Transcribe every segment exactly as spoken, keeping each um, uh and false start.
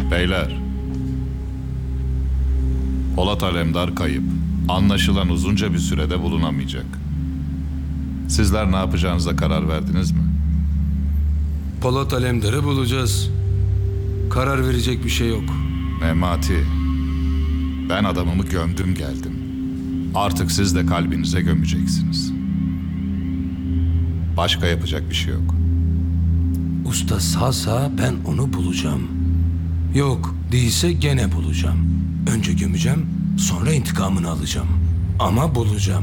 Beyler, Polat Alemdar kayıp. Anlaşılan uzunca bir sürede bulunamayacak. Sizler ne yapacağınıza karar verdiniz mi? Polat Alemdar'ı bulacağız. Karar verecek bir şey yok. Memati, ben adamımı gömdüm geldim. Artık siz de kalbinize gömeceksiniz. Başka yapacak bir şey yok. Usta sağsa ben onu bulacağım. Yok değilse gene bulacağım. Önce gömeceğim, sonra intikamını alacağım. Ama bulacağım.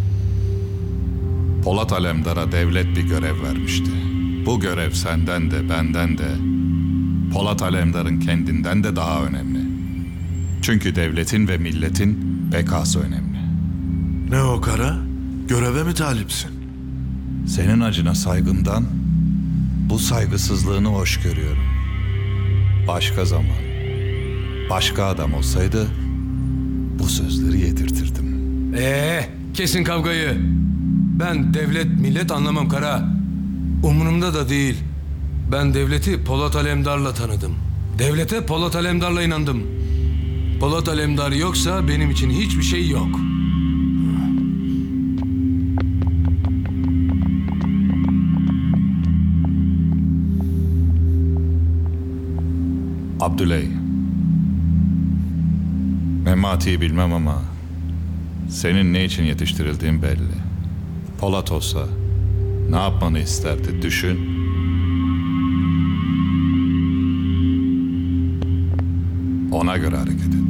Polat Alemdar'a devlet bir görev vermişti. Bu görev senden de benden de Polat Alemdar'ın kendinden de daha önemli. Çünkü devletin ve milletin bekası önemli. Ne o Kara? Göreve mi talipsin? Senin acına saygımdan bu saygısızlığını hoş görüyorum. Başka zaman, başka adam olsaydı bu sözleri yedirtirdim. Ee, kesin kavgayı. Ben devlet millet anlamam Kara. Umurumda da değil. Ben devleti Polat Alemdar'la tanıdım. Devlete Polat Alemdar'la inandım. Polat Alemdar yoksa benim için hiçbir şey yok. Abdüley, Memati'yi bilmem ama senin ne için yetiştirildiğin belli. Polat olsa ne yapmanı isterdi düşün. Ona göre hareket et.